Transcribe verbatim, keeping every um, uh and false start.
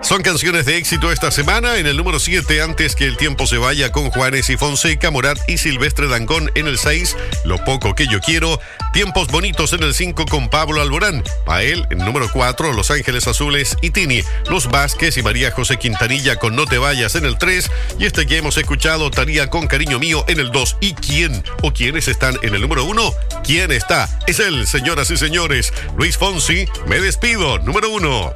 Son canciones de éxito esta semana. En el número siete, Antes que el tiempo se vaya, con Juanes y Fonseca, Morat y Silvestre Dangond. En el seis, Lo poco que yo quiero. Tiempos bonitos en el cinco, con Pablo Alborán. Pael en número cuatro, Los Ángeles Azules y Tini. Los Vázquez y María José Quintanilla con No te vayas en el tres. Y este que hemos escuchado, Thalía con Cariño mío en el dos. ¿Y quién o quiénes están en el número uno? ¿Quién está? Es él, señoras y señores. Luis Fonsi, Me despido, número uno.